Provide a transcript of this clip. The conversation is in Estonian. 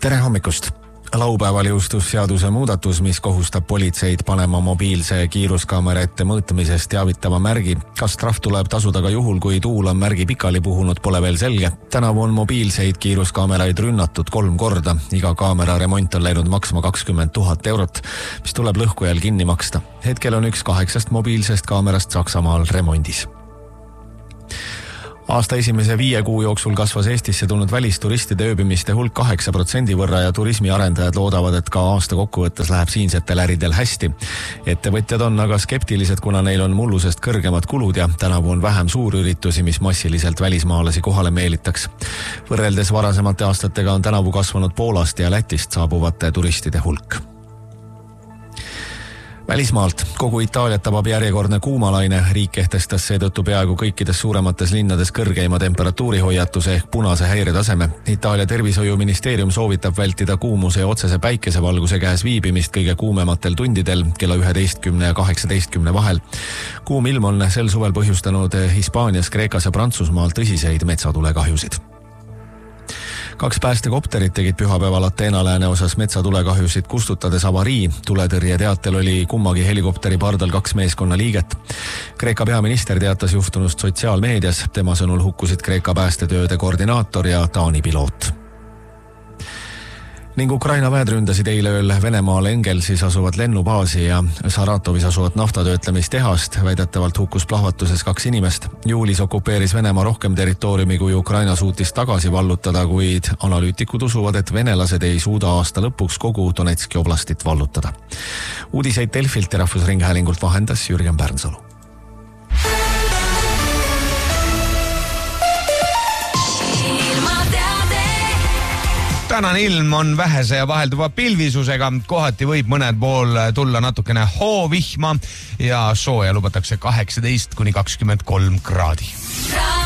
Tere hommikust! Laupäeval jõustus seaduse muudatus, mis kohustab politseid panema mobiilse kiiruskaamera ette mõõtmisest teavitava märgi. Kas trahv tuleb tasuda ka juhul, kui tuul on märgi pikali puhunud, pole veel selge. Tänavu on mobiilseid kiiruskaameraid rünnatud 3 korda. Iga kaamera remont on läinud maksma 20 000 eurot, mis tuleb lõhkujal kinni maksta. Hetkel on 1 8 mobiilsest kaamerast Saksamaal remondis. Aasta esimese 5 kuu jooksul kasvas Eestisse tulnud välisturistide ööbimiste hulk 8% võrra ja turismiarendajad loodavad, et ka aasta kokkuvõttes läheb siinsetel äridel hästi. Ettevõtjad on aga skeptilised, kuna neil on mullusest kõrgemad kulud ja tänavu on vähem suurüritusi, mis massiliselt välismaalasi kohale meelitaks. Võrreldes varasemate aastatega on tänavu kasvanud Poolast ja Lätist saabuvate turistide hulk. Välismaalt kogu Itaaliat tabab järjekordne kuumalaine. Riik kehtestas seetõttu peaaegu kõikides suuremates linnades kõrgeima temperatuurihoiatuse ehk punase häiretaseme. Itaalia tervishoiuministeerium soovitab vältida kuumuse ja otsese päikesevalguse käes viibimist kõige kuumematel tundidel kella 11 ja 18 vahel. Kuum ilm on sel suvel põhjustanud Hispaanias, Kreekas ja Prantsusmaal tõsiseid metsatulekahjusid. 2 päästekopterit tegid pühapäeval Ateena lääneosas metsatulekahjusid kustutades avarii. Tuletõrje teatel oli kummagi helikopteri pardal 2 meeskonna liiget. Kreeka peaminister teatas juhtunust sotsiaalmeedias. Tema sõnul hukkusid Kreeka päästetööde koordinaator ja Taani piloot. Ning Ukraina väed ründasid eile ööl Venemaal Engelsis asuvat lennubaasi ja Saratovis asuvat naftatöötlemistehast. Väidetavalt hukkus plahvatuses 2 inimest. Juulis okupeeris Venemaa rohkem territooriumi, kui Ukraina suutis tagasi vallutada, kuid analüütikud usuvad, et venelased ei suuda aasta lõpuks kogu Donetski oblastit vallutada. Uudiseid Delfilt ja Rahvusringhäälingult vahendas Jürgen Pärnsalu. Tänane ilm on vähese ja vahelduva pilvisusega, kohati võib mõned pool tulla natukene hoovihma ja sooja lubatakse 18 kuni 23 kraadi.